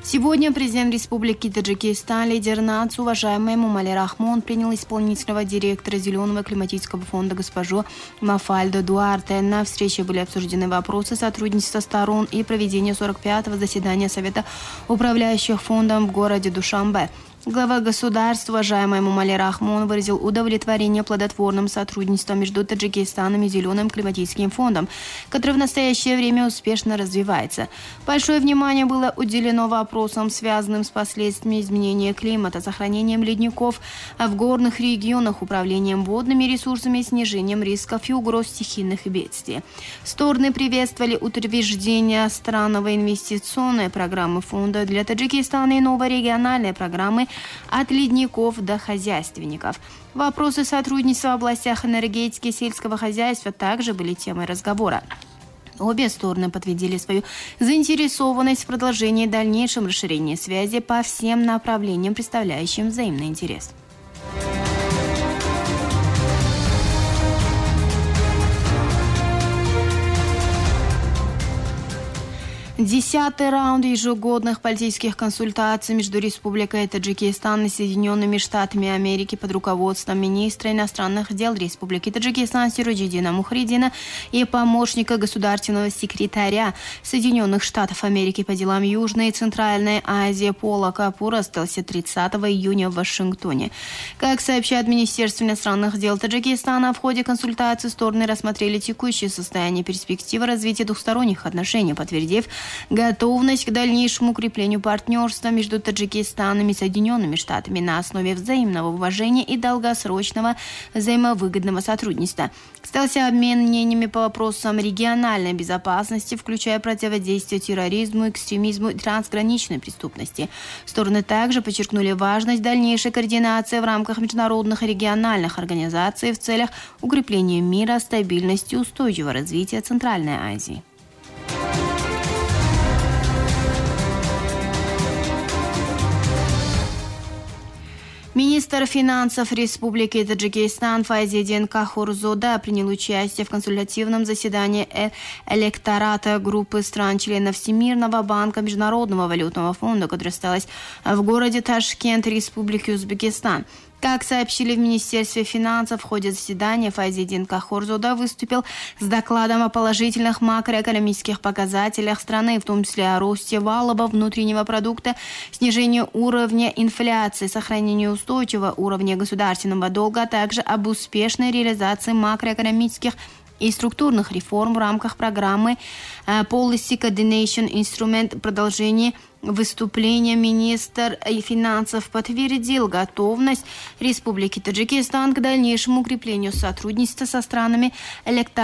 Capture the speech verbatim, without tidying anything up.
Сегодня президент Республики Таджикистан, лидер нации, уважаемый Эмомали Рахмон, принял исполнительного директора Зеленого климатического фонда госпожу Мафальдо Дуарте. На встрече были обсуждены вопросы сотрудничества сторон и проведения сорок пятого заседания Совета управляющих фондом в городе Душанбе. Глава государства, уважаемый Эмомали Рахмон, выразил удовлетворение плодотворным сотрудничеством между Таджикистаном и Зеленым климатическим фондом, который в настоящее время успешно развивается. Большое внимание было уделено вопросам, связанным с последствиями изменения климата, сохранением ледников в горных регионах, управлением водными ресурсами и снижением рисков и угроз стихийных бедствий. Стороны приветствовали утверждение страновой инвестиционной программы фонда для Таджикистана и новой региональной программы от ледников до хозяйственников. Вопросы сотрудничества в областях энергетики и сельского хозяйства также были темой разговора. Обе стороны подтвердили свою заинтересованность в продолжении и дальнейшем расширении связи по всем направлениям, представляющим взаимный интерес. Десятый раунд ежегодных политических консультаций между Республикой Таджикистан и Соединенными Штатами Америки под руководством министра иностранных дел Республики Таджикистан Сироджиддина Мухриддина и помощника государственного секретаря Соединенных Штатов Америки по делам Южной и Центральной Азии Пола Капура остался тридцатого июня в Вашингтоне. Как сообщает Министерство иностранных дел Таджикистана, в ходе консультаций стороны рассмотрели текущее состояние и перспективы развития двухсторонних отношений, подтвердив готовность к дальнейшему укреплению партнерства между Таджикистаном и Соединенными Штатами на основе взаимного уважения и долгосрочного взаимовыгодного сотрудничества. Стался обмен мнениями по вопросам региональной безопасности, включая противодействие терроризму, экстремизму и трансграничной преступности. Стороны также подчеркнули важность дальнейшей координации в рамках международных и региональных организаций в целях укрепления мира, стабильности и устойчивого развития Центральной Азии. Министр финансов Республики Таджикистан Файзиддин Кахурзода принял участие в консультативном заседании электората группы стран-членов Всемирного банка Международного валютного фонда, которое состоялось в городе Ташкент, Республики Узбекистан. Как сообщили в Министерстве финансов, в ходе заседания Файзиддин Кахурзода выступил с докладом о положительных макроэкономических показателях страны, в том числе о росте валового внутреннего продукта, снижении уровня инфляции, сохранении устойчивого уровня государственного долга, а также об успешной реализации макроэкономических и структурных реформ в рамках программы Policy Coordination Instrument. Продолжение выступления министр финансов подтвердил готовность Республики Таджикистан к дальнейшему укреплению сотрудничества со странами электората